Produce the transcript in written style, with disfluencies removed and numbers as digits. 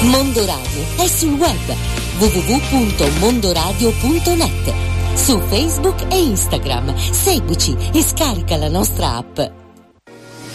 Mondo Radio è sul web www.mondoradio.net, su Facebook e Instagram. Seguici e scarica la nostra app.